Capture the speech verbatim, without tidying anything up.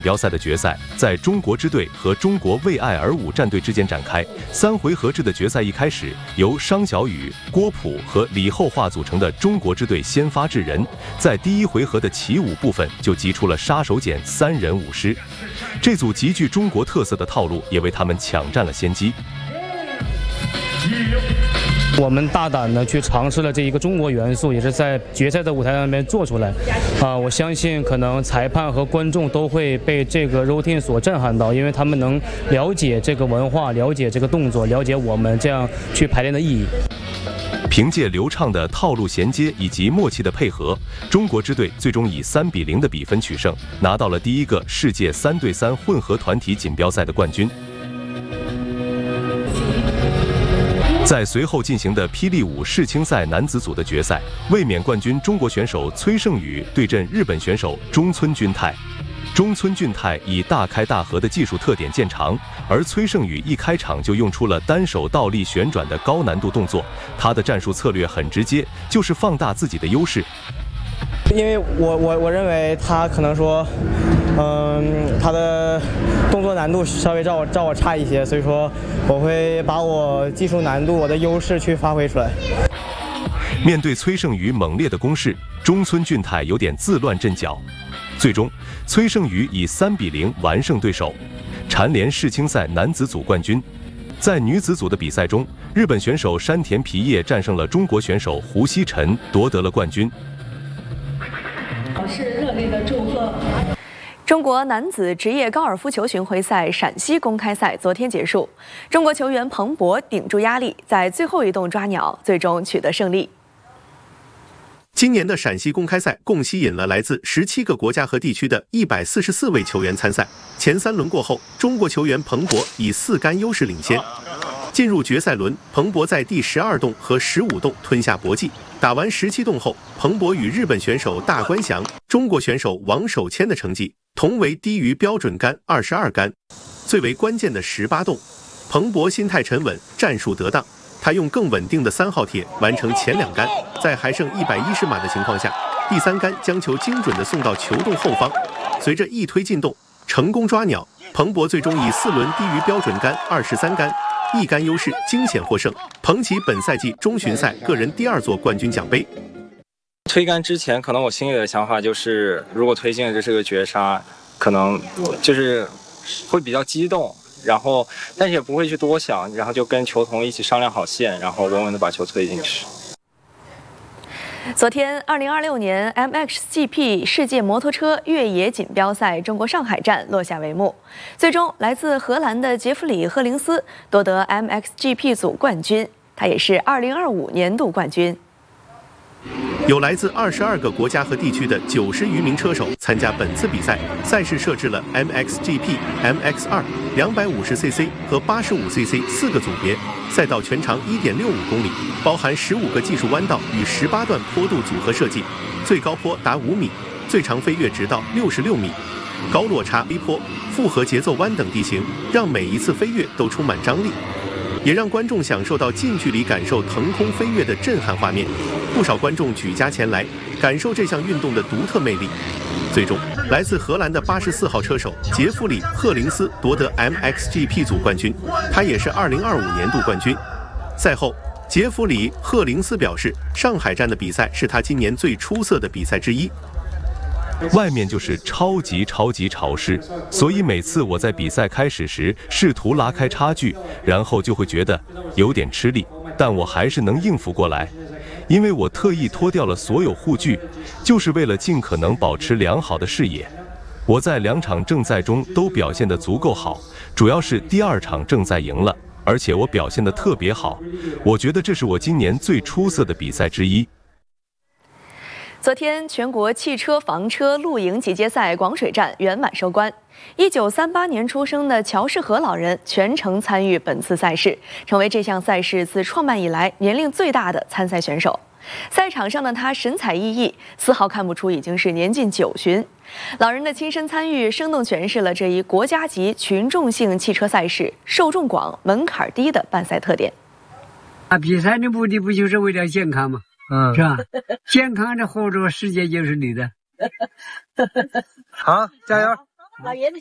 标赛的决赛在中国之队和中国为爱而舞战队之间展开。三回合制的决赛一开始，由商小雨、郭璞和李厚化组成的中国之队先发制人，在第一回合的起舞部分就击出了杀手锏三人舞狮。这组极具中国特色的套路也为他们抢占了先机。 我们大胆的去尝试了这一个中国元素，也是在决赛的舞台上面做出来。啊、呃，我相信可能裁判和观众都会被这个 routine 所震撼到，因为他们能了解这个文化，了解这个动作，了解我们这样去排练的意义。 凭借流畅的套路衔接以及默契的配合，中国之队最终以三比零的比分取胜，拿到了第一个世界三对三混合团体锦标赛的冠军。在随后进行的霹雳舞世青赛男子组的决赛，卫冕冠军中国选手崔胜宇对阵日本选手中村俊太。中村俊太以大开大合的技术特点见长，而崔胜宇一开场就用出了单手倒立旋转的高难度动作。他的战术策略很直接，就是放大自己的优势。 因为我我我认为他可能说，嗯，他的动作难度稍微照我照我差一些，所以说我会把我技术难度我的优势去发挥出来。 面对崔胜宇猛烈的攻势，中村俊太有点自乱阵脚。最终，崔胜宇以三比零完胜对手，蝉联世青赛男子组冠军。在女子组的比赛中，日本选手山田皮叶战胜了中国选手胡希晨，夺得了冠军。 表示热烈的祝贺。 中国男子职业高尔夫球巡回赛陕西公开赛昨天结束，中国球员彭博顶住压力，在最后一洞抓鸟，最终取得胜利。 今年的陕西公开赛共吸引了来自十七个国家和地区的一百四十四位球员参赛。前三轮过后，中国球员彭博以四杆优势领先。进入决赛轮，彭博在第十二洞和十五洞吞下搏击。打完十七洞后，彭博与日本选手大关翔、中国选手王守谦的成绩同为低于标准杆二十二杆。最为关键的十八洞，彭博心态沉稳，战术得当。他用更稳定的三号铁完成前两杆，在还剩一百一十码的情况下，第三杆将球精准地送到球洞后方。随着一推进洞，成功抓鸟，彭博最终以四轮低于标准杆二十三杆，一杆优势惊险获胜，捧起本赛季中巡赛个人第二座冠军奖杯。 推杆之前，可能我心里的想法就是，如果推进了这是个绝杀，可能就是会比较激动。然后，但是也不会去多想，然后就跟球童一起商量好线，然后稳稳地把球推进去。 昨天，二零二六年 M X G P 世界摩托车越野锦标赛中国上海站落下帷幕，最终来自荷兰的杰弗里·赫林斯夺得 M X G P 组冠军，他也是二零二五年度冠军。 有来自二十二个国家和地区的九十余名车手参加本次比赛。赛事设置了 M X G P、M X 二、两百五十 C C 和八十五 C C 四个组别。赛道全长一点六五公里，包含十五个技术弯道与十八段坡度组合设计，最高坡达五米，最长飞跃直到六十六米。高落差、微坡、复合节奏弯等地形，让每一次飞跃都充满张力。也让观众享受到近距离感受腾空飞跃的震撼画面。不少观众举家前来，感受这项运动的独特魅力。最终，来自荷兰的八十四号车手杰弗里·赫林斯夺得 M X G P 组冠军，他也是二零二五年度冠军。赛后，杰弗里·赫林斯表示，上海站的比赛是他今年最出色的比赛之一。 外面就是超级超级潮湿，所以每次我在比赛开始时试图拉开差距，然后就会觉得有点吃力，但我还是能应付过来，因为我特意脱掉了所有护具，就是为了尽可能保持良好的视野。我在两场正赛中都表现得足够好，主要是第二场正赛赢了，而且我表现得特别好，我觉得这是我今年最出色的比赛之一。 昨天，全国汽车房车露营集结赛广水站圆满收官。一九三八年出生的乔世和老人全程参与本次赛事，成为这项赛事自创办以来年龄最大的参赛选手。赛场上的他神采奕奕，丝毫看不出已经是年近九旬。老人的亲身参与，生动诠释了这一国家级群众性汽车赛事受众广、门槛低的办赛特点。 啊，比赛的目的不就是为了健康吗？嗯，是吧？健康的活着，世界就是你的。 好，加油！ 老爷子。